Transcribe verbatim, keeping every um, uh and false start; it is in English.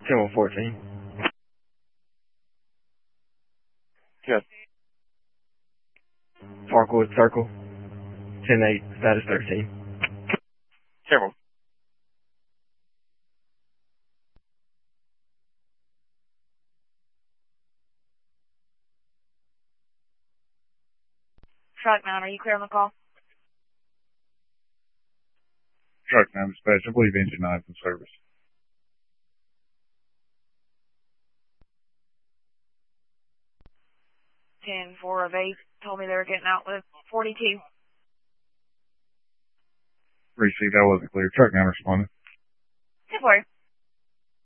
ten one fourteen. Yes. Parkwood Circle. ten eight, status thirteen. ten one. Truck nine, are you clear on the call? Truck nine dispatch, I believe engine nine's in service. ten four of eight told me they were getting out with forty-two. Received, that wasn't clear. Truck nine responded. ten four.